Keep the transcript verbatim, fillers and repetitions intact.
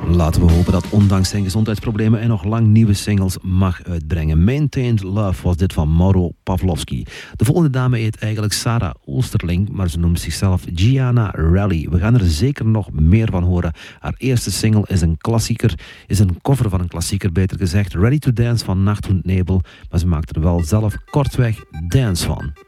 Laten we hopen dat ondanks zijn gezondheidsproblemen hij nog lang nieuwe singles mag uitbrengen. Maintained Love was dit van Mauro Pavlovski. De volgende dame heet eigenlijk Sarah Oosterling, maar ze noemt zichzelf Gianna Rally. We gaan er zeker nog meer van horen. Haar eerste single is een klassieker, is een cover van een klassieker, beter gezegd. Ready to Dance van Nacht und Nebel, maar ze maakt er wel zelf kortweg dance van.